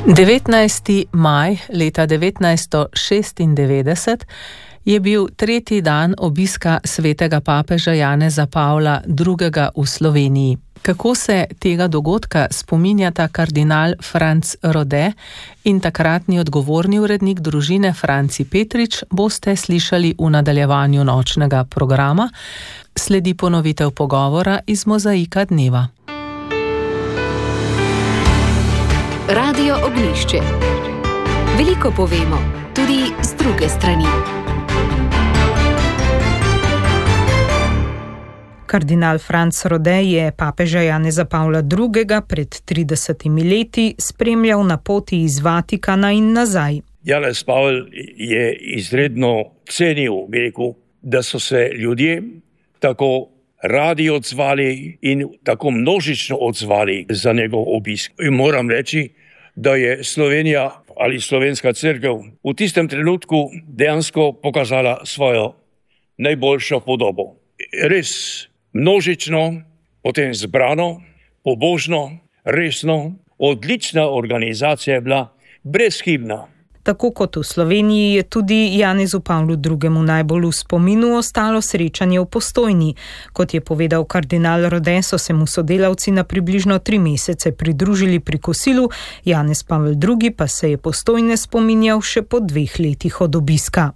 19. maj leta 1996 je bil tretji dan obiska svetega papeža Janeza Pavla II. V Sloveniji. Kako se tega dogodka spominjata kardinal Franc Rode in takratni odgovorni urednik družine Franci Petrič, boste slišali v nadaljevanju nočnega programa. Sledi ponovitev pogovora iz Mozaika dneva. Radio Ognjišče. Veliko povemo, tudi z druge strani. Kardinal Franc Rode je papeža Janeza Pavla II. Pred 30 leti spremljal na poti iz Vatikana in nazaj. Janez Pavel je izredno cenil, da so se ljudje tako radi odzvali in tako množično odzvali za njegov obisk. In moram reči, da je Slovenija ali slovenska cerkev v tistem trenutku dejansko pokazala svojo najboljšo podobo. Res množično, potem zbrano, pobožno, resno, odlična organizacija je bila, brezhibna. Tako kot v Sloveniji je tudi Janezu Pavlu II. Najbolj v spominu ostalo srečanje v Postojni. Kot je povedal kardinal Rode, so se mu sodelavci na približno 3 mesece pridružili pri kosilu, Janez Pavel II. Pa se je Postojne spominjal še po 2 letih od obiska.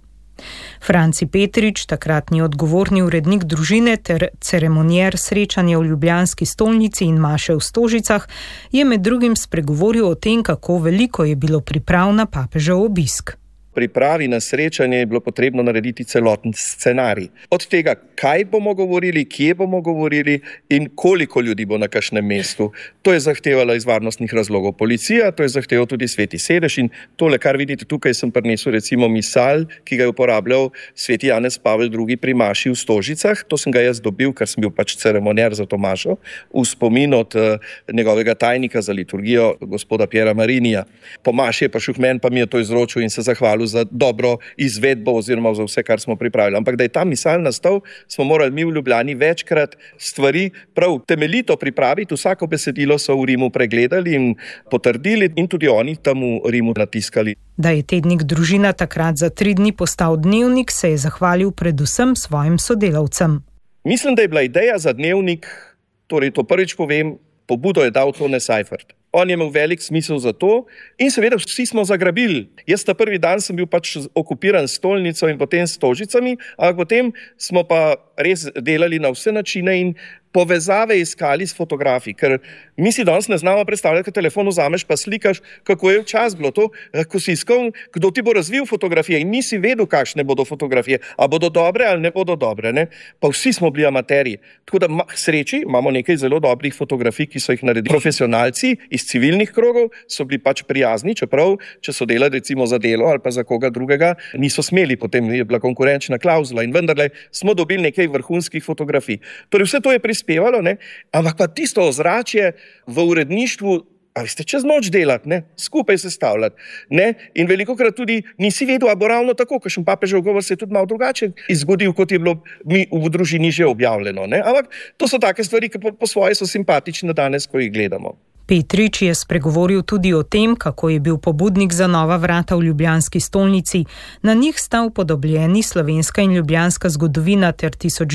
Franci Petrič, takratni odgovorni urednik družine ter ceremonier srečanja v ljubljanski stolnici in maše v Stožicah, je med drugim spregovoril o tem, kako veliko je bilo priprav na papežev obisk. Pripravi na srečanje je bilo potrebno narediti celoten scenarij. Od tega, kaj bomo govorili, kje bomo govorili in koliko ljudi bo na kakšnem mestu. To je zahtevala iz varnostnih razlogov policija, to je zahteval tudi Sveti sedež in tole, kar vidite tukaj, sem prinesel recimo misal, ki ga je uporabljal sveti Janez Pavel II. Pri maši v Stožicah. To sem ga jaz dobil, ker sem bil ceremonier za to mašo, v spomin od njegovega tajnika za liturgijo, gospoda Piera Marinija. Po maši je prišel k meni, pa mi je to izročil in se zahvalil za dobro izvedbo oziroma za vse, kar smo pripravili. Ampak da je ta misal nastal, smo morali mi v Ljubljani večkrat stvari prav temeljito pripraviti. Vsako besedilo so v Rimu pregledali in potrdili in tudi oni tam v Rimu natiskali. Da je tednik Družina takrat za 3 dni postal dnevnik, se je zahvalil predvsem svojim sodelavcem. Mislim, da je bila ideja za dnevnik, torej to prvič povem, pobudo je dal Tone Seifert. On je imel velik smisel za to in seveda vsi smo zagrabili. Jaz ta prvi dan sem bil okupiran s stolnico in potem s Stožicami, ampak potem smo pa res delali na vse načine in povezave iskali s fotografi, ker mi si danes ne znamo predstavljati, kad telefon vzameš pa slikaš, kako je včasih bilo to, ko si iskal, kdo ti bo razvil fotografije in nisi vedel, kakšne bodo fotografije, a bodo dobre ali ne bodo dobre, ne? Pa vsi smo bili amaterji. Tako da k sreči imamo nekaj zelo dobrih fotografij, ki so jih naredili profesionalci iz civilnih krogov, so bili pač prijazni, čeprav, če so delali recimo za Delo ali pa za koga drugega, niso smeli, potem je bila konkurenčna klauzula in vendarle smo dobili nekaj vrhunskih fotografij. Torej vse to je prispevalo, ne? Ampak pa tisto ozračje v uredništvu, a veste, čez noč delati, ne? Skupaj sestavljati, ne? In velikokrat tudi nisi vedel, a bo ravno tako, kakšen papežev govor se je tudi malo drugače izgodil, kot je bilo mi v družini že objavljeno, ne? Ampak to so take stvari, ki po svoje so simpatične danes, ko jih gledamo. Petrič je spregovoril tudi o tem, kako je bil pobudnik za nova vrata v ljubljanski stolnici. Na njih sta upodobljeni slovenska in ljubljanska zgodovina ter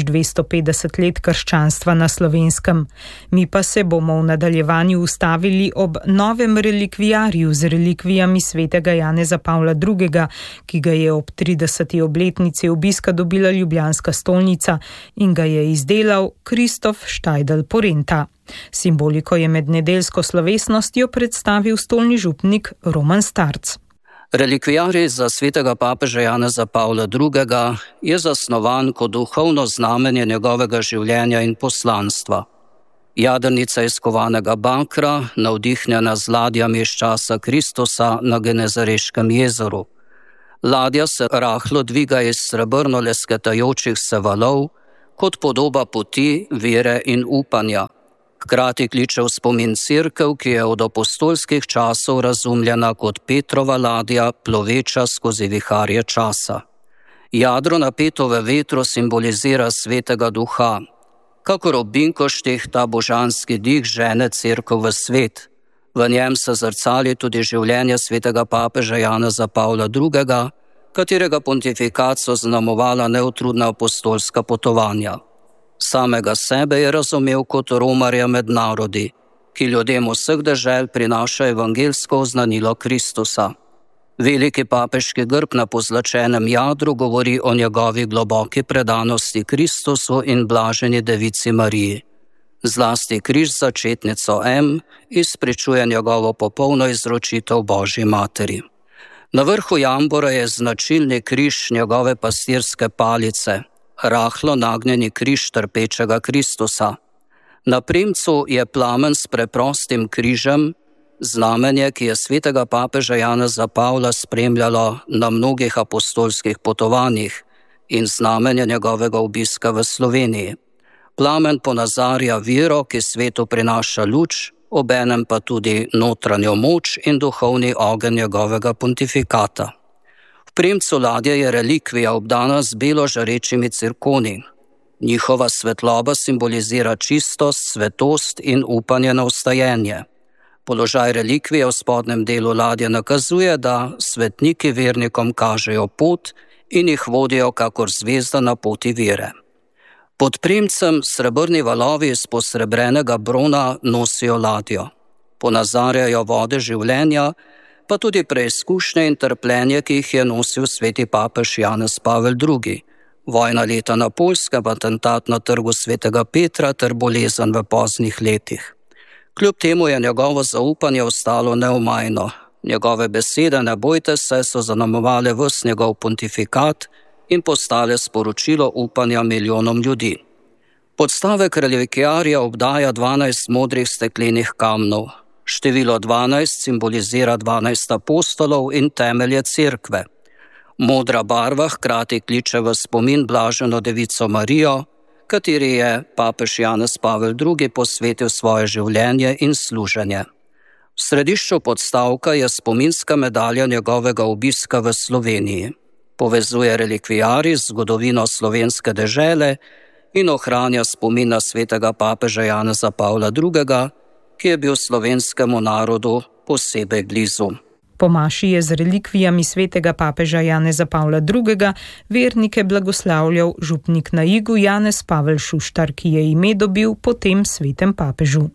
1250 let krščanstva na Slovenskem. Mi pa se bomo v nadaljevanju ustavili ob novem relikvijarju z relikvijami svetega Janeza Pavla II., ki ga je ob 30. obletnici obiska dobila ljubljanska stolnica in ga je izdelal Kristof Štajdl Porenta. Simboliko je med nedeljsko slovesnostjo predstavil stolni župnik Roman Starc. Relikvijarij za svetega papeža Janeza Pavla II. Je zasnovan kot duhovno znamenje njegovega življenja in poslanstva. Jadrnica iz kovanega bakra, navdihnjena z ladjami iz časa Kristusa na Genezareškem jezeru. Ladja se rahlo dviga iz srebrno lesketajočih se valov, kot podoba poti, vere in upanja. Hkrati kliče v spomin cerkev, ki je od apostolskih časov razumljena kot Petrova ladja, ploveča skozi viharje časa. Jadro napeto v vetru simbolizira svetega duha. Kakor obinkoštih ta božanski dih žene cerkev v svet. V njem se zrcali tudi življenje svetega papeža Janeza Pavla II., katerega pontifikat so zaznamovala neutrudna apostolska potovanja. Samega sebe je razumel kot romarja med narodi, ki ljudem vseh dežel prinaša evangelsko oznanilo Kristusa. Veliki papeški grb na pozlačenem jadru govori o njegovi globoki predanosti Kristusu in blaženi devici Mariji. Zlasti križ začetnico M izpričuje njegovo popolno izročitev Božji materi. Na vrhu jambora je značilni križ njegove pastirske palice, rahlo nagnjeni križ trpečega Kristusa. Na primcu je plamen s preprostim križem, znamenje, ki je svetega papeža Janeza Pavla spremljalo na mnogih apostolskih potovanjih in znamenje njegovega obiska v Sloveniji. Plamen ponazarja vero, ki svetu prinaša luč, obenem pa tudi notranjo moč in duhovni ogenj njegovega pontifikata. V primcu ladje je relikvija obdana z belo žarečimi cirkoni. Njihova svetloba simbolizira čistost, svetost in upanje na vstajenje. Položaj relikvije v spodnjem delu ladje nakazuje, da svetniki vernikom kažejo pot in jih vodijo kakor zvezda na poti vere. Pod primcem srebrni valovi iz posrebrenega brona nosijo ladjo. Ponazarjajo vode življenja, pa tudi preizkušnje in trpljenje, ki jih je nosil sveti papež Janez Pavel II., vojna leta na Poljskem, atentat na trgu svetega Petra ter bolezen v poznih letih. Kljub temu je njegovo zaupanje ostalo neomajno. Njegove besede "ne bojte se" so zaznamovale ves njegov pontifikat in postale sporočilo upanja milijonom ljudi. Podstavek relikviarja obdaja 12 modrih steklenih kamnov. Število 12 simbolizira 12 apostolov in temelje cerkve. Modra barva hkrati kliče v spomin blaženo devico Marijo, kateri je papež Janez Pavel II. Posvetil svoje življenje in služenje. V središču podstavka je spominska medalja njegovega obiska v Sloveniji. Povezuje relikviarij z zgodovino slovenske dežele in ohranja spomin na svetega papeža Janeza Pavla II., ki je bil slovenskemu narodu posebej blizu. Po maši je z relikvijami svetega papeža Janeza Pavla II. Vernike blagoslavljal župnik na Igu Janez Pavel Šuštar, ki je ime dobil po tem svetem papežu.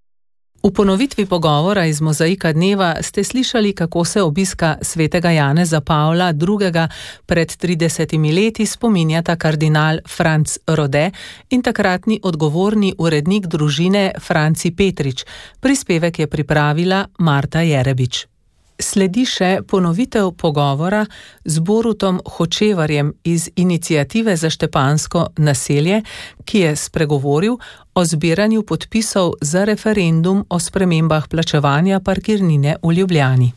V ponovitvi pogovora iz Mozaika dneva ste slišali, kako se obiska svetega Janeza Pavla II. Pred 30 leti spominjata kardinal Franc Rode in takratni odgovorni urednik družine Franci Petrič. Prispevek je pripravila Marta Jerebič. Sledi še ponovitev pogovora z Borutom Hočevarjem iz Iniciative za Štepansko naselje, ki je spregovoril o zbiranju podpisov za referendum o spremembah plačevanja parkirnine v Ljubljani.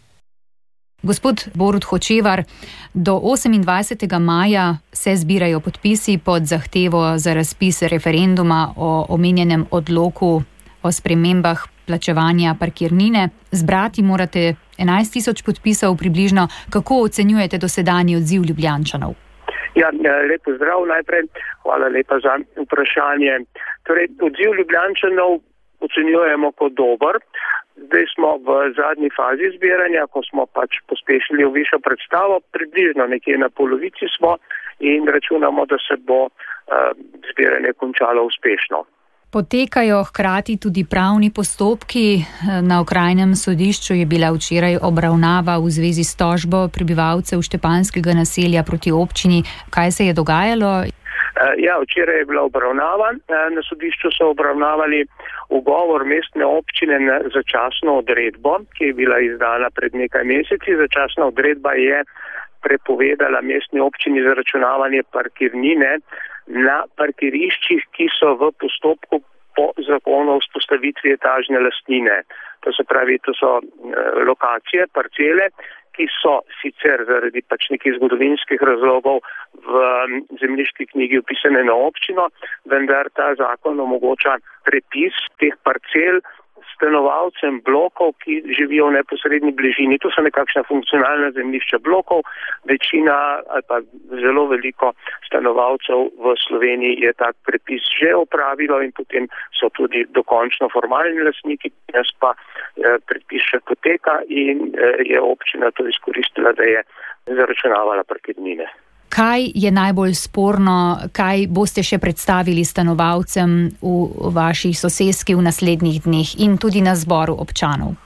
Gospod Borut Hočevar, do 28. maja se zbirajo podpisi pod zahtevo za razpis referenduma o omenjenem odloku o spremembah plačevanja parkirnine. Zbrati morate 11.000 podpisov približno. Kako ocenjujete dosedanji odziv Ljubljančanov? Ja, lep pozdrav najprej. Hvala lepa za vprašanje. Torej, odziv Ljubljančanov ocenjujemo kot dober. Zdaj smo v zadnji fazi zbiranja, ko smo pospešili v višjo predstavo, približno nekje na polovici smo in računamo, da se bo zbiranje končalo uspešno. Potekajo hkrati tudi pravni postopki. Na okrajnem sodišču je bila včeraj obravnava v zvezi s tožbo prebivalcev Štepanskega naselja proti občini. Kaj se je dogajalo? Ja, včeraj je bila obravnava. Na sodišču so obravnavali ugovor mestne občine na začasno odredbo, ki je bila izdana pred nekaj meseci. Začasna odredba je prepovedala mestni občini zaračunavanje parkirnine na parkiriščih, ki so v postopku po zakonu o vzpostavitvi etažne lastnine. To se pravi, to so lokacije, parcele, ki so sicer zaradi nekih zgodovinskih razlogov v zemljiški knjigi vpisane na občino, vendar ta zakon omogoča prepis teh parcel stanovalcem blokov, ki živijo v neposredni bližini. To so nekakšna funkcionalna zemljišča blokov. Večina ali pa zelo veliko stanovalcev v Sloveniji je tak prepis že opravilo in potem so tudi dokončno formalni lastniki, jaz pa predpis še poteka in je občina to izkoristila, da je zaračunavala parkirnine. Kaj je najbolj sporno, kaj boste še predstavili stanovalcem v vaši soseski v naslednjih dneh in tudi na zboru občanov?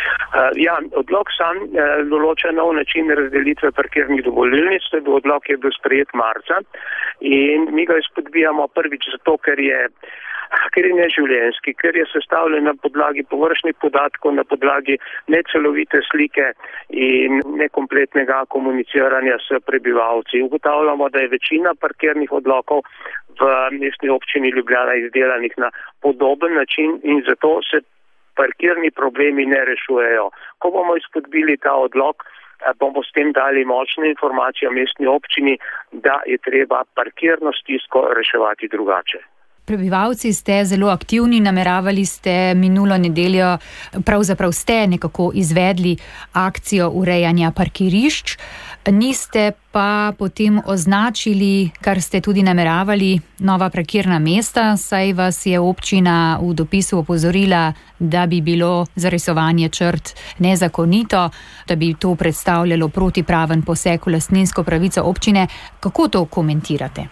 Odlok sam določa nov način razdelitve parkirnih dovolilnic. Odlok je bil sprejet marca in mi ga izpodbijamo prvič zato, ker je neživljenjski, ker je sestavljen na podlagi površnih podatkov, na podlagi necelovite slike in nekompletnega komuniciranja s prebivalci. Ugotavljamo, da je večina parkirnih odlokov v mestni občini Ljubljana izdelanih na podoben način in zato se parkirni problemi ne rešujejo. Ko bomo izpodbili ta odlok, bomo s tem dali močno informacijo mestni občini, da je treba parkirno stisko reševati drugače. Prebivalci ste zelo aktivni, nameravali ste minulo nedeljo, pravzaprav ste nekako izvedli akcijo urejanja parkirišč, niste pa potem označili, kar ste tudi nameravali, nova parkirna mesta, saj vas je občina v dopisu opozorila, da bi bilo zarisovanje črt nezakonito, da bi to predstavljalo protipraven poseg v lastninsko pravico občine. Kako to komentirate?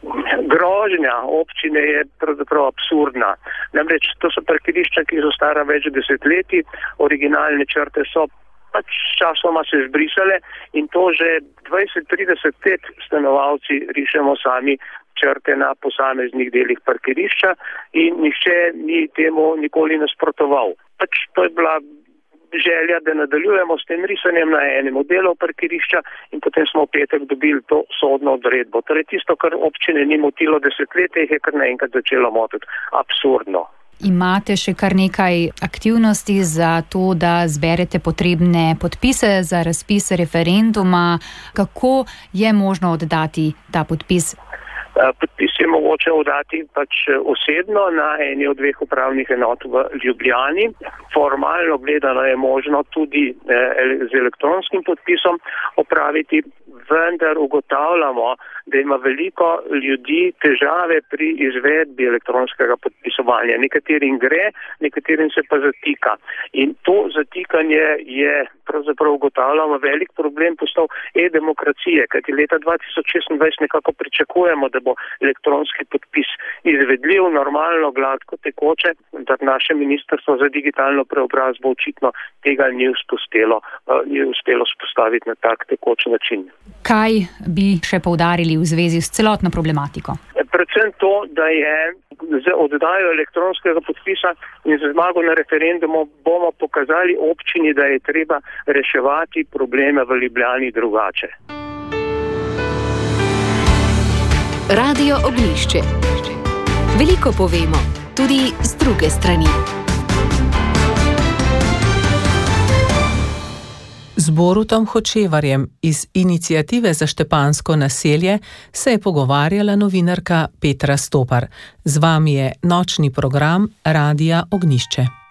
Grožnja občine je pravzaprav absurdna. Namreč to so parkirišča, ki so stara več desetletij, originalne črte so pač časoma se zbrisale in to že 20-30 let stanovalci rišemo sami črte na posameznih delih parkirišča in nihče ni temu nikoli nasprotoval. Pač to je bila želja, da nadaljujemo s tem risanjem na enem delu parkirišča in potem smo v petek dobili to sodno odredbo. Torej tisto, kar občine ni motilo desetletje, je kar naenkrat začelo motiti. Absurdno. Imate še kar nekaj aktivnosti za to, da zberete potrebne podpise za razpis referenduma. Kako je možno oddati ta podpis? Podpis je mogoče oddati pač osebno na eni od dveh upravnih enot v Ljubljani. Formalno gledano je možno tudi z elektronskim podpisom opraviti, vendar ugotavljamo, da ima veliko ljudi težave pri izvedbi elektronskega podpisovanja. Nekaterim gre, nekaterim se pa zatika. In to zatikanje je pravzaprav ugotavljamo velik problem postal e-demokracije, kajti leta 2026 nekako pričakujemo, da bo elektronski podpis izvedljiv, normalno, gladko, tekoče, da naše ministrstvo za digitalno preobrazbo očitno tega ni uspelo spostaviti na tak tekoč način. Kaj bi še poudarili v zvezi s celotno problematiko? Predvsem to, da je z oddajo elektronskega podpisa in z zmago na referendumu bomo pokazali občini, da je treba reševati probleme v Ljubljani drugače. Radio Oglišče. Veliko povemo, tudi z druge strani. Z Borutom Hočevarjem iz Iniciative za Štepansko naselje se je pogovarjala novinarka Petra Stopar. Z vami je nočni program Radia Ognjišče.